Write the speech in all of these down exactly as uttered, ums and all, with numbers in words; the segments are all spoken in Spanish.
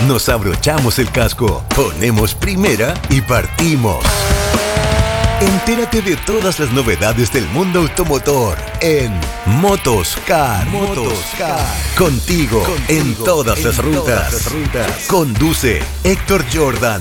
nos abrochamos el casco, ponemos primera y partimos. Entérate de todas las novedades del mundo automotor en Motoscar. Motoscar. Contigo, Contigo en todas, en las, rutas. todas las rutas. Conduce Héctor Jordan.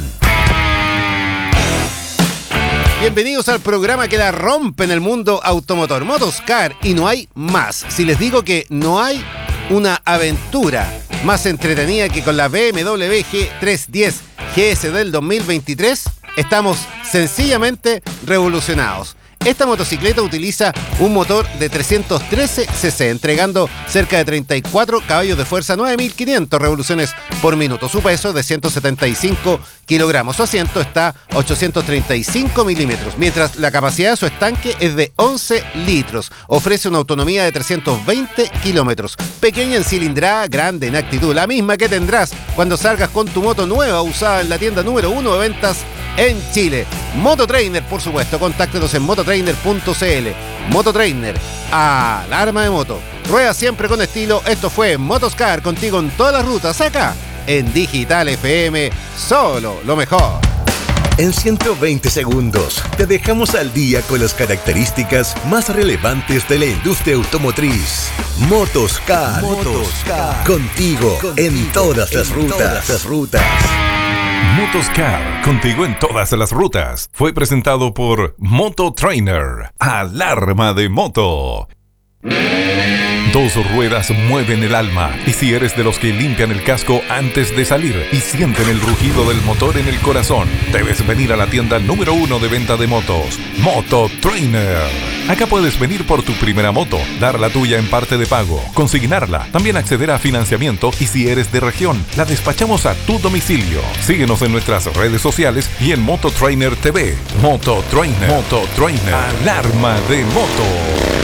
Bienvenidos al programa que la rompe en el mundo automotor. Motoscar, y no hay más. Si les digo que no hay una aventura más entretenida que con la B M W G trescientos diez G S del dos mil veintitrés, estamos sencillamente revolucionados. Esta motocicleta utiliza un motor de trescientos trece cc, entregando cerca de treinta y cuatro caballos de fuerza, nueve mil quinientas revoluciones por minuto. Su peso de ciento setenta y cinco kilogramos. Su asiento está a ochocientos treinta y cinco milímetros, mientras la capacidad de su estanque es de once litros. Ofrece una autonomía de trescientos veinte kilómetros. Pequeña en cilindrada, grande en actitud. La misma que tendrás cuando salgas con tu moto nueva usada en la tienda número uno de ventas en Chile. Mototrainer, por supuesto. Contáctenos en mototrainer punto c l. Mototrainer, alarma de moto. Rueda siempre con estilo. Esto fue Motoscar, contigo en todas las rutas, acá en Digital F M. Solo lo mejor. En ciento veinte segundos te dejamos al día con las características más relevantes de la industria automotriz. Motoscar, Motoscar. Contigo, contigo en todas las en rutas. Todas las rutas. Motoscar, contigo en todas las rutas. Fue presentado por Mototrainer, alarma de moto. Dos ruedas mueven el alma, y si eres de los que limpian el casco antes de salir y sienten el rugido del motor en el corazón, debes venir a la tienda número uno de venta de motos, Mototrainer. Acá puedes venir por tu primera moto, dar la tuya en parte de pago, consignarla, también acceder a financiamiento, y si eres de región, la despachamos a tu domicilio. Síguenos en nuestras redes sociales y en Mototrainer T V. Mototrainer, Mototrainer, alarma de moto.